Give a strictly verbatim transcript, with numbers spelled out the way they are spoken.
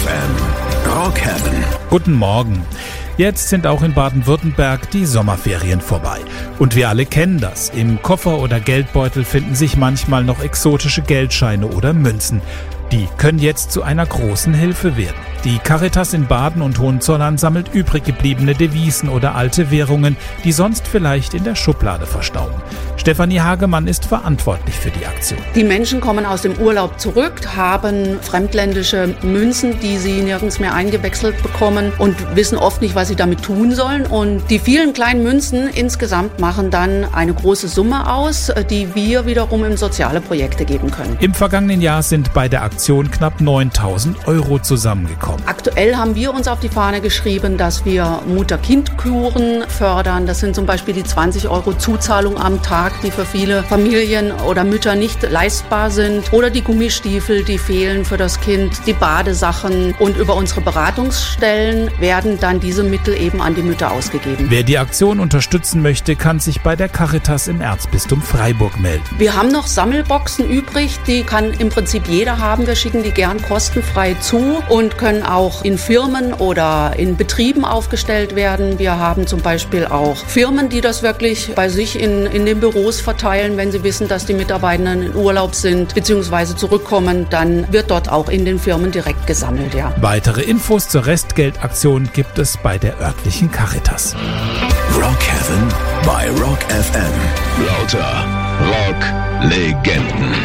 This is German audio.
F M. Rock Heaven. Guten Morgen. Jetzt sind auch in Baden-Württemberg die Sommerferien vorbei. Und wir alle kennen das. Im Koffer oder Geldbeutel finden sich manchmal noch exotische Geldscheine oder Münzen. Die können jetzt zu einer großen Hilfe werden. Die Caritas in Baden und Hohenzollern sammelt übrig gebliebene Devisen oder alte Währungen, die sonst vielleicht in der Schublade verstauben. Stefanie Hagemann ist verantwortlich für die Aktion. Die Menschen kommen aus dem Urlaub zurück, haben fremdländische Münzen, die sie nirgends mehr eingewechselt bekommen und wissen oft nicht, was sie damit tun sollen. Und die vielen kleinen Münzen insgesamt machen dann eine große Summe aus, die wir wiederum in soziale Projekte geben können. Im vergangenen Jahr sind bei der Aktion knapp neuntausend Euro zusammengekommen. Aktuell haben wir uns auf die Fahne geschrieben, dass wir Mutter-Kind-Kuren fördern. Das sind zum Beispiel die zwanzig Euro Zuzahlung am Tag, die für viele Familien oder Mütter nicht leistbar sind. Oder die Gummistiefel, die fehlen für das Kind, die Badesachen. Und über unsere Beratungsstellen werden dann diese Mittel eben an die Mütter ausgegeben. Wer die Aktion unterstützen möchte, kann sich bei der Caritas im Erzbistum Freiburg melden. Wir haben noch Sammelboxen übrig, die kann im Prinzip jeder haben. Wir schicken die gern kostenfrei zu und können auch in Firmen oder in Betrieben aufgestellt werden. Wir haben zum Beispiel auch Firmen, die das wirklich bei sich in, in den Büros verteilen. Wenn sie wissen, dass die Mitarbeitenden in Urlaub sind bzw. zurückkommen, dann wird dort auch in den Firmen direkt gesammelt. Ja. Weitere Infos zur Restgeldaktion gibt es bei der örtlichen Caritas. Rock Heaven bei Rock F M. Lauter Rock-Legenden.